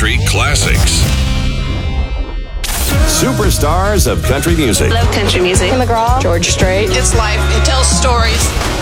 country classics. Superstars of country music. Love country music. Tim McGraw, George Strait. It's life. It tells stories.